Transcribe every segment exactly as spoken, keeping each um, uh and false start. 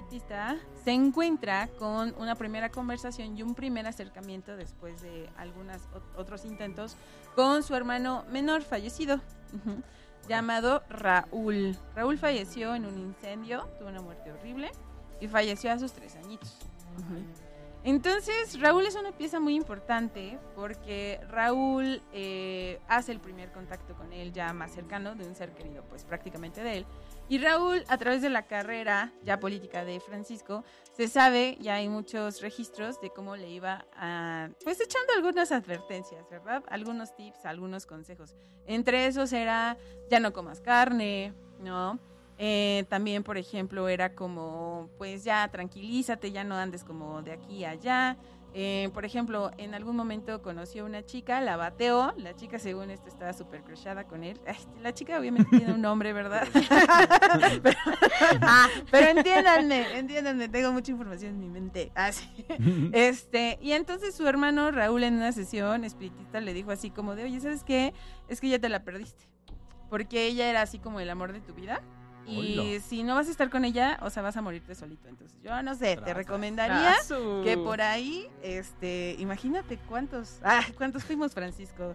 espiritista, se encuentra con una primera conversación y un primer acercamiento después de algunos otros intentos con su hermano menor fallecido, uh-huh, llamado Raúl. Raúl falleció en un incendio, tuvo una muerte horrible y falleció a sus tres añitos. Uh-huh. Entonces, Raúl es una pieza muy importante porque Raúl eh, hace el primer contacto con él ya más cercano, de un ser querido pues prácticamente de él. Y Raúl, a través de la carrera ya política de Francisco, se sabe, ya hay muchos registros de cómo le iba a, pues echando algunas advertencias, ¿verdad? Algunos tips, algunos consejos. Entre esos era, ya no comas carne, ¿no? Eh, también, por ejemplo, era como, pues ya tranquilízate, ya no andes como de aquí a allá. Eh, por ejemplo, en algún momento conoció a una chica, la bateó, la chica según esto estaba súper crushada con él. Ay, la chica obviamente tiene un nombre, ¿verdad? pero, ah, pero entiéndanme, entiéndanme, tengo mucha información en mi mente. Ah, sí. este, y entonces su hermano Raúl en una sesión espiritista le dijo así como de, oye, ¿sabes qué? Es que ya te la perdiste, porque ella era así como el amor de tu vida. Y Hola. Si no vas a estar con ella, o sea, vas a morirte solito. Entonces, yo no sé, Tratas. te recomendaría Trazo. que por ahí, este, imagínate cuántos, ah, cuántos fuimos, Francisco.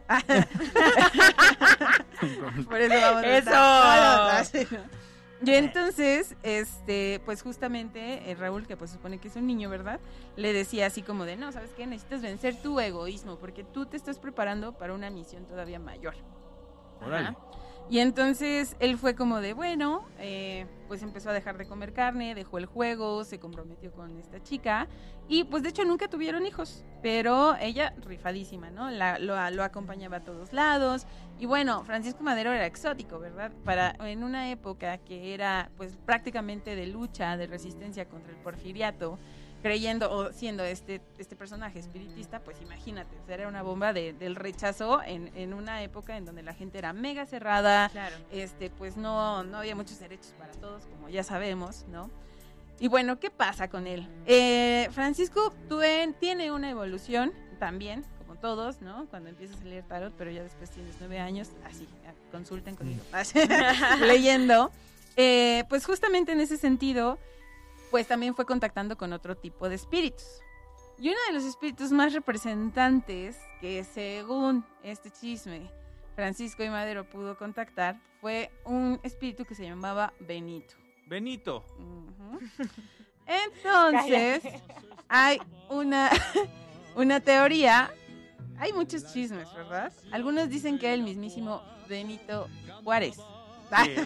Por eso vamos a Eso. estar. Y entonces, este, pues justamente eh, Raúl, que pues supone que es un niño, ¿verdad? Le decía así como de, no, ¿sabes qué? Necesitas vencer tu egoísmo, porque tú te estás preparando para una misión todavía mayor. Órale. Ajá. Y entonces él fue como de, bueno, eh, pues empezó a dejar de comer carne, dejó el juego, se comprometió con esta chica y pues de hecho nunca tuvieron hijos, pero ella rifadísima, ¿no? La, lo, lo acompañaba a todos lados y bueno, Francisco Madero era exótico, ¿verdad? Para en una época que era pues prácticamente de lucha, de resistencia contra el porfiriato, creyendo o siendo este este personaje espiritista, pues imagínate, o sea, era una bomba de, del rechazo en, en una época en donde la gente era mega cerrada, claro. este pues no, no había muchos derechos para todos, como ya sabemos, ¿no? Y bueno, ¿qué pasa con él? Eh, Francisco tuve, tiene una evolución también, como todos, ¿no? Cuando empiezas a leer tarot, pero ya después tienes nueve años, así, consulten conmigo, leyendo. Eh, pues justamente en ese sentido, pues también fue contactando con otro tipo de espíritus. Y uno de los espíritus más representantes que según este chisme Francisco y Madero pudo contactar fue un espíritu que se llamaba Benito. Benito. Uh-huh. Entonces, hay una, una teoría, hay muchos chismes, ¿verdad? Algunos dicen que era el mismísimo Benito Juárez. Sí.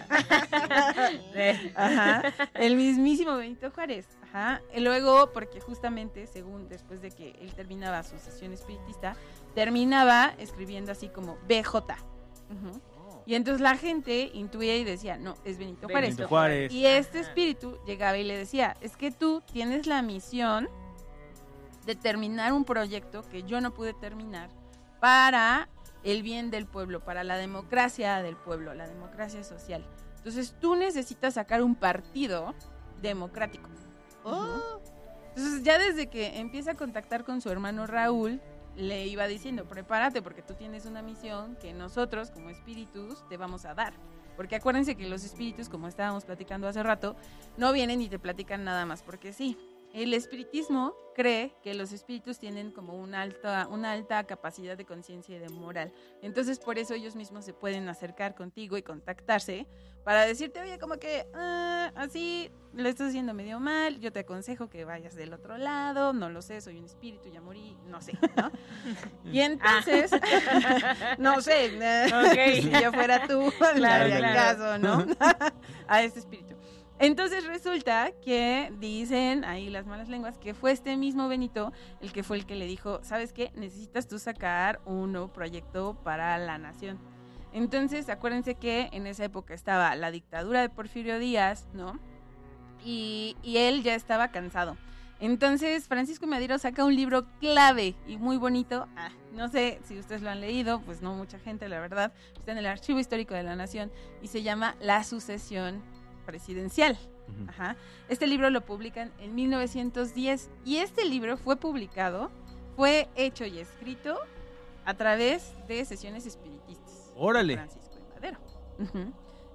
Ajá, el mismísimo Benito Juárez. Ajá. Y luego, porque justamente, según después de que él terminaba su sesión espiritista, terminaba escribiendo así como B J. Uh-huh. Y entonces la gente intuía y decía, no, es Benito Juárez. Benito Juárez. Y este espíritu llegaba y le decía, es que tú tienes la misión de terminar un proyecto que yo no pude terminar para el bien del pueblo, para la democracia del pueblo, la democracia social. Entonces tú necesitas sacar un partido democrático. Oh. Entonces ya desde que empieza a contactar con su hermano Raúl, le iba diciendo, prepárate porque tú tienes una misión que nosotros como espíritus te vamos a dar. Porque acuérdense que los espíritus, como estábamos platicando hace rato, no vienen y te platican nada más porque sí. El espiritismo cree que los espíritus tienen como una alta, una alta capacidad de conciencia y de moral. Entonces, por eso ellos mismos se pueden acercar contigo y contactarse para decirte, oye, como que ah, así lo estás haciendo medio mal, yo te aconsejo que vayas del otro lado, no lo sé, soy un espíritu, ya morí, no sé, ¿no? Y entonces, ah. no sé, okay. Si yo fuera tú, claro, le haría claro. caso, ¿no? A este espíritu. Entonces resulta que dicen ahí las malas lenguas que fue este mismo Benito el que fue el que le dijo, ¿sabes qué? Necesitas tú sacar un nuevo proyecto para la nación. Entonces acuérdense que en esa época estaba la dictadura de Porfirio Díaz, ¿no? Y, y él ya estaba cansado. Entonces Francisco Madero saca un libro clave y muy bonito. Ah, no sé si ustedes lo han leído, pues no mucha gente, la verdad. Está en el Archivo Histórico de la Nación y se llama La Sucesión Presidencial. Uh-huh. Ajá. Este libro lo publican en mil novecientos diez y este libro fue publicado, fue hecho y escrito a través de sesiones espiritistas. ¡Órale! Francisco y Madero. Uh-huh.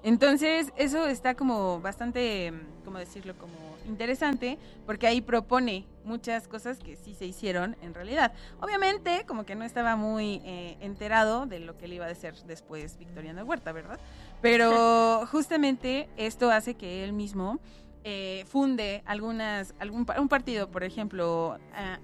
Entonces, eso está como bastante, ¿cómo decirlo? Como interesante, porque ahí propone muchas cosas que sí se hicieron en realidad. Obviamente, como que no estaba muy eh, enterado de lo que le iba a decir después Victoriano Huerta, ¿verdad? Pero justamente esto hace que él mismo eh, funde algunas, algún un partido, por ejemplo, uh,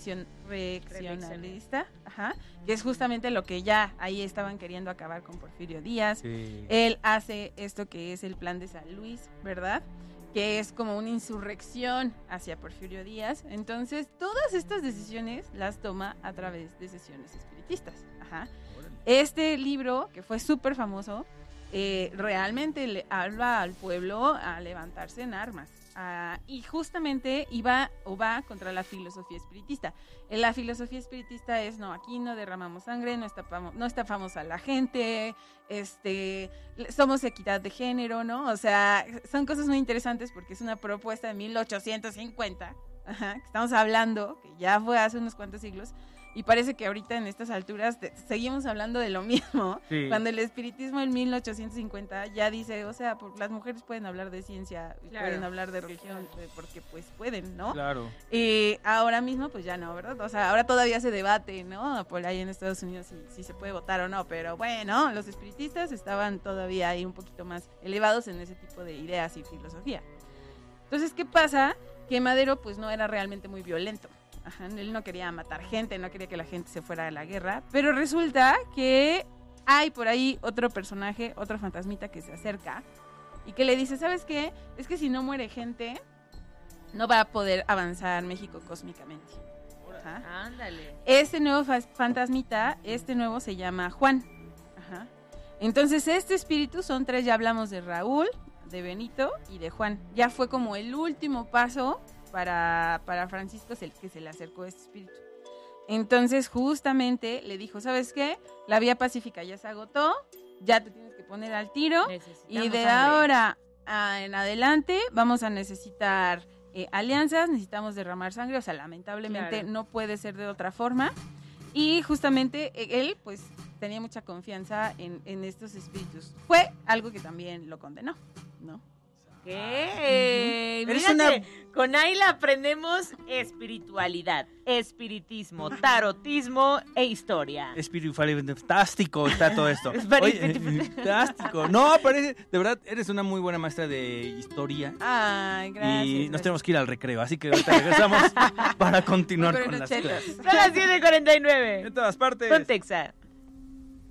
antirreaccionalista, ajá, que es justamente lo que ya ahí estaban queriendo acabar con Porfirio Díaz. Sí. Él hace esto que es el Plan de San Luis, ¿verdad? Que es como una insurrección hacia Porfirio Díaz. Entonces, todas estas decisiones las toma a través de sesiones espiritistas. Ajá. Este libro, que fue súper famoso, eh, realmente le habla al pueblo a levantarse en armas. Uh, y justamente iba o va contra la filosofía espiritista. En la filosofía espiritista es, no, aquí no derramamos sangre, no estafamos, no estafamos a la gente, este, somos equidad de género, ¿no? O sea, son cosas muy interesantes porque es una propuesta de mil ochocientos cincuenta, ajá, que estamos hablando, que ya fue hace unos cuantos siglos, y parece que ahorita en estas alturas te, seguimos hablando de lo mismo, sí. Cuando el espiritismo en mil ochocientos cincuenta ya dice, o sea, por, las mujeres pueden hablar de ciencia, claro. Pueden hablar de religión, porque pues pueden, ¿no? Claro. Y ahora mismo pues ya no, ¿verdad? O sea, ahora todavía se debate, ¿no? Por ahí en Estados Unidos si, si se puede votar o no, pero bueno, los espiritistas estaban todavía ahí un poquito más elevados en ese tipo de ideas y filosofía. Entonces, ¿qué pasa? Que Madero pues no era realmente muy violento. Ajá, él no quería matar gente, no quería que la gente se fuera a la guerra, pero resulta que hay por ahí otro personaje, otro fantasmita que se acerca y que le dice, ¿sabes qué? Es que si no muere gente, no va a poder avanzar México cósmicamente. Ajá. Ándale. Este nuevo fa- fantasmita, este nuevo se llama Juan. Ajá. Entonces este espíritu, son tres, ya hablamos de Raúl, de Benito y de Juan. Ya fue como el último paso para, para Francisco, es el que se le acercó a este espíritu. Entonces justamente le dijo, ¿sabes qué? La vía pacífica ya se agotó, ya te tienes que poner al tiro y de sangre. Ahora a, en adelante vamos a necesitar eh, alianzas, necesitamos derramar sangre, o sea, lamentablemente claro. No puede ser de otra forma. Y justamente él pues tenía mucha confianza en, en estos espíritus. Fue algo que también lo condenó, ¿no? ¿Qué? Uh-huh. Mírate, una... con Ayla aprendemos espiritualidad, espiritismo, tarotismo e historia. Espiritualidad, fantástico está todo esto. Oye, fantástico. No, parece, de verdad, eres una muy buena maestra de historia. Ay, gracias. Y gracias. Nos tenemos que ir al recreo, así que ahorita regresamos para continuar con las clases. Son las siete cuarenta y nueve. En todas partes. Con Texas.